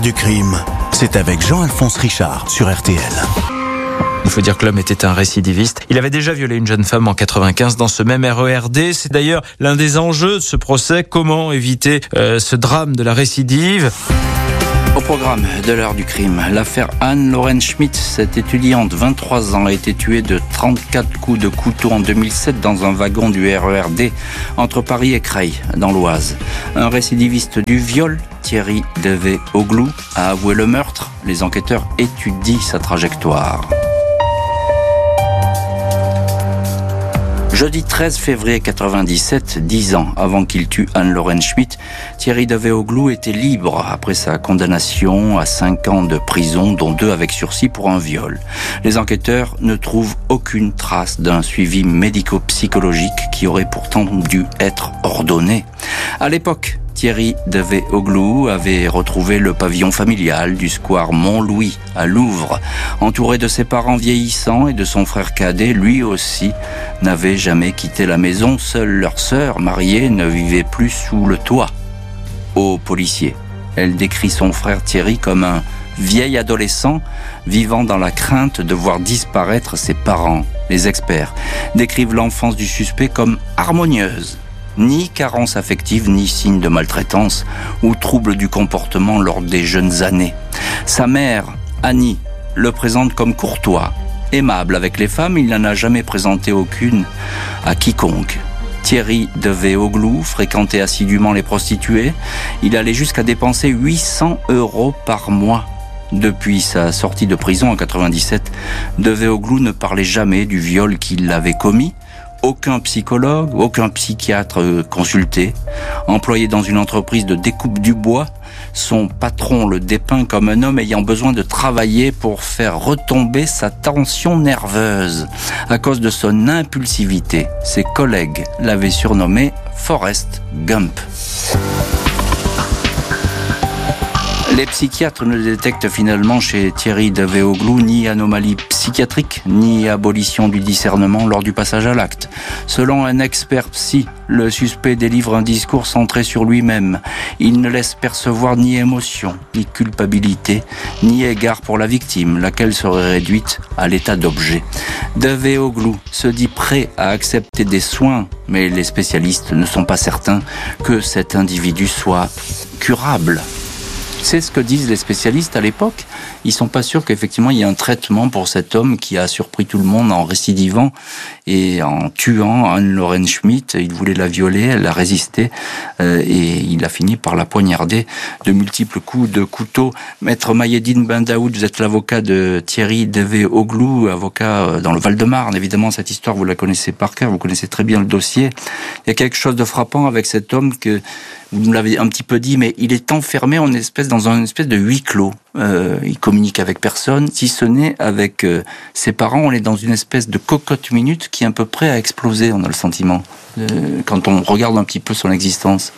du crime, c'est avec Jean-Alphonse Richard sur RTL. Il faut dire que l'homme était un récidiviste. Il avait déjà violé une jeune femme en 95 dans ce même RERD. C'est d'ailleurs l'un des enjeux de ce procès. Comment éviter ce drame de la récidive ? Au programme de l'heure du crime, l'affaire Anne-Lorraine Schmitt, cette étudiante, 23 ans, a été tuée de 34 coups de couteau en 2007 dans un wagon du RERD entre Paris et Creil, dans l'Oise. Un récidiviste du viol, Thierry Devey-Oglou, a avoué le meurtre. Les enquêteurs étudient sa trajectoire. Jeudi 13 février 97, 10 ans avant qu'il tue Anne-Lorraine Schmitt, Thierry Devey-Oglou était libre après sa condamnation à 5 ans de prison, dont 2 avec sursis pour un viol. Les enquêteurs ne trouvent aucune trace d'un suivi médico-psychologique qui aurait pourtant dû être ordonné. À l'époque, Thierry Devey-Oglou avait retrouvé le pavillon familial du square Mont-Louis à Louvre. Entouré de ses parents vieillissants et de son frère cadet, lui aussi n'avait jamais quitté la maison. Seule leur sœur, mariée, ne vivait plus sous le toit. Aux policiers, elle décrit son frère Thierry comme un vieil adolescent vivant dans la crainte de voir disparaître ses parents. Les experts décrivent l'enfance du suspect comme harmonieuse. Ni carence affective, ni signe de maltraitance ou trouble du comportement lors des jeunes années. Sa mère, Annie, le présente comme courtois, aimable avec les femmes. Il n'en a jamais présenté aucune à quiconque. Thierry Devey-Oglou fréquentait assidûment les prostituées. Il allait jusqu'à dépenser 800 € par mois. Depuis sa sortie de prison en 97, Devey-Oglou ne parlait jamais du viol qu'il avait commis. Aucun psychologue, aucun psychiatre consulté. Employé dans une entreprise de découpe du bois, son patron le dépeint comme un homme ayant besoin de travailler pour faire retomber sa tension nerveuse. À cause de son impulsivité, ses collègues l'avaient surnommé Forrest Gump. Les psychiatres ne détectent finalement chez Thierry Devey-Oglou ni anomalie psychiatrique, ni abolition du discernement lors du passage à l'acte. Selon un expert psy, le suspect délivre un discours centré sur lui-même. Il ne laisse percevoir ni émotion, ni culpabilité, ni égard pour la victime, laquelle serait réduite à l'état d'objet. Devey-Oglou se dit prêt à accepter des soins, mais les spécialistes ne sont pas certains que cet individu soit curable. C'est ce que disent les spécialistes à l'époque. Ils sont pas sûrs qu'effectivement il y ait un traitement pour cet homme qui a surpris tout le monde en récidivant et en tuant Anne-Lorraine Schmitt. Il voulait la violer, elle a résisté et il a fini par la poignarder de multiples coups de couteau. Maître Mayedine Bendaoud, vous êtes l'avocat de Thierry Devey-Oglou, avocat dans le Val-de-Marne. Évidemment, cette histoire, vous la connaissez par cœur, vous connaissez très bien le dossier. Il y a quelque chose de frappant avec cet homme que vous me l'avez un petit peu dit, mais il est enfermé dans une espèce de huis clos. Il communique avec personne, si ce n'est avec ses parents. On est dans une espèce de cocotte minute qui est un peu près à exploser, on a le sentiment, quand on regarde un petit peu son existence.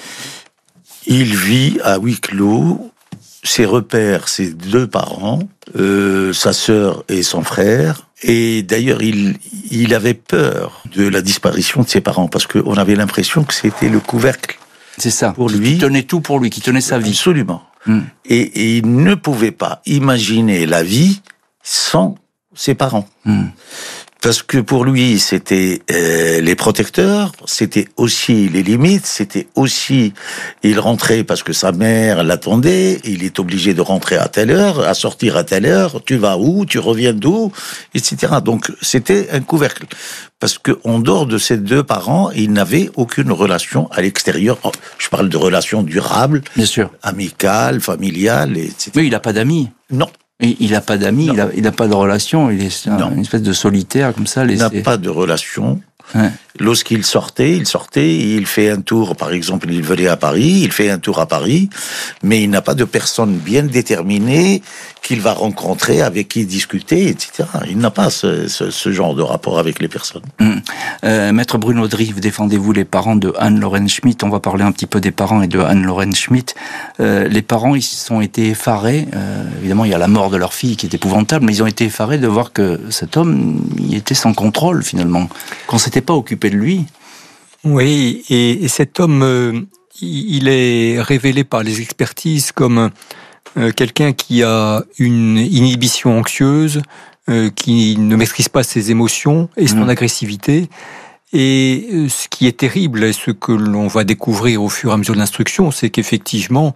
Il vit à huis clos. Ses repères, ses 2 parents, sa sœur et son frère. Et d'ailleurs, il avait peur de la disparition de ses parents parce qu'on avait l'impression que c'était le couvercle. C'est ça. Pour lui, qui tenait tout pour lui, qui tenait sa vie. Absolument. Et il ne pouvait pas imaginer la vie sans ses parents. Parce que pour lui, c'était les protecteurs, c'était aussi les limites, c'était aussi... Il rentrait parce que sa mère l'attendait, il est obligé de rentrer à telle heure, à sortir à telle heure, tu vas où, tu reviens d'où, etc. Donc c'était un couvercle. Parce que en dehors de ses 2 parents, il n'avait aucune relation à l'extérieur. Je parle de relations durables, bien sûr, amicales, familiales, etc. Mais il n'a pas d'amis. Non. Et il n'a pas d'amis, il n'a pas de relation, il est une espèce de solitaire comme ça. Il n'a pas de relation. Ouais. Lorsqu'il sortait, il fait un tour, par exemple, il venait à Paris, il fait un tour à Paris, mais il n'a pas de personne bien déterminée qu'il va rencontrer, avec qui discuter, etc. Il n'a pas ce genre de rapport avec les personnes. Maître Bruno Drive, défendez-vous les parents de Anne-Lorraine Schmitt. On va parler un petit peu des parents et de Anne-Lorraine Schmitt. Les parents, ils ont été effarés. Évidemment, il y a la mort de leur fille qui est épouvantable, mais ils ont été effarés de voir que cet homme, il était sans contrôle, finalement. Qu'on s'était pas occupé de lui. Oui, et cet homme, il est révélé par les expertises comme quelqu'un qui a une inhibition anxieuse, qui ne maîtrise pas ses émotions et son agressivité. Et ce qui est terrible, et ce que l'on va découvrir au fur et à mesure de l'instruction, c'est qu'effectivement,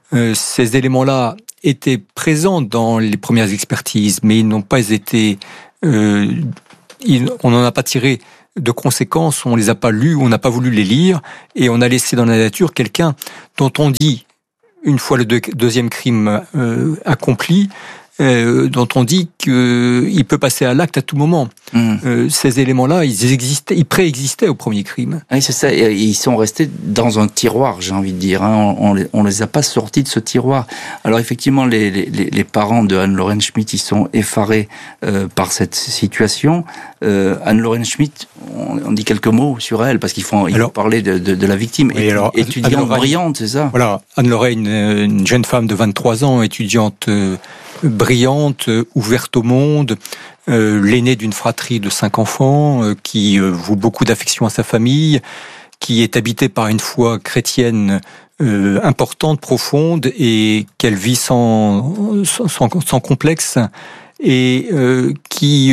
ces éléments-là étaient présents dans les premières expertises, mais ils n'ont pas été... on n'en a pas tiré de conséquences, on les a pas lus, on n'a pas voulu les lire, et on a laissé dans la nature quelqu'un dont on dit, une fois le deuxième crime accompli, dont on dit qu'il peut passer à l'acte à tout moment. Ces éléments-là, ils préexistaient au premier crime. Oui, c'est ça. Et ils sont restés dans un tiroir, j'ai envie de dire. On les a pas sortis de ce tiroir. Alors effectivement, les parents de Anne-Lorraine Schmitt, ils sont effarés par cette situation. Anne-Lorraine Schmitt, on dit quelques mots sur elle parce qu'ils faut parler de la victime. Étudiante brillante, c'est ça. Voilà, Anne-Lorraine, une jeune femme de 23 ans, étudiante brillante, ouverte au monde, l'aînée d'une fratrie de 5 enfants, qui voue beaucoup d'affection à sa famille, qui est habitée par une foi chrétienne importante, profonde, et qu'elle vit sans complexe, et qui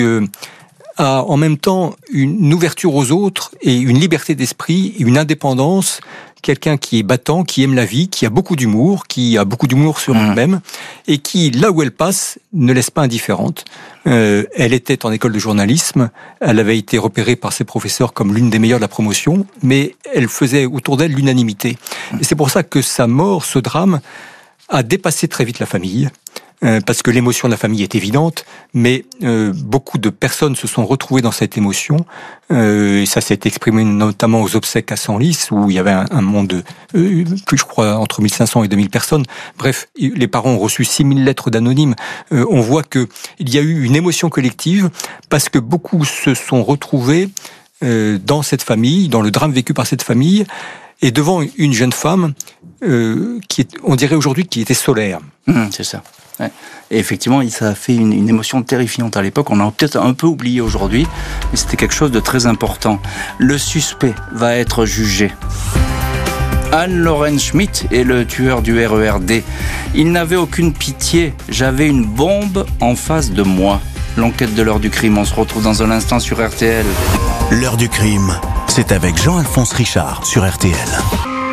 a en même temps une ouverture aux autres et une liberté d'esprit, une indépendance, quelqu'un qui est battant, qui aime la vie, qui a beaucoup d'humour sur elle-même, et qui, là où elle passe, ne laisse pas indifférente. Elle était en école de journalisme, elle avait été repérée par ses professeurs comme l'une des meilleures de la promotion, mais elle faisait autour d'elle l'unanimité. Et c'est pour ça que sa mort, ce drame, a dépassé très vite la famille. Parce que l'émotion de la famille est évidente, mais beaucoup de personnes se sont retrouvées dans cette émotion, et ça s'est exprimé notamment aux obsèques à Senlis, où il y avait un monde, plus je crois, entre 1500 et 2000 personnes. Bref, les parents ont reçu 6000 lettres d'anonymes. On voit qu'il y a eu une émotion collective, parce que beaucoup se sont retrouvés dans cette famille, dans le drame vécu par cette famille, et devant une jeune femme on dirait aujourd'hui, qui était solaire. C'est ça. Ouais. Et effectivement, ça a fait une émotion terrifiante à l'époque. On a peut-être un peu oublié aujourd'hui, mais c'était quelque chose de très important. Le suspect va être jugé. Anne-Lorraine Schmitt est le tueur du RERD. Il n'avait aucune pitié. J'avais une bombe en face de moi. L'enquête de l'heure du crime, on se retrouve dans un instant sur RTL. L'heure du crime, c'est avec Jean-Alphonse Richard sur RTL.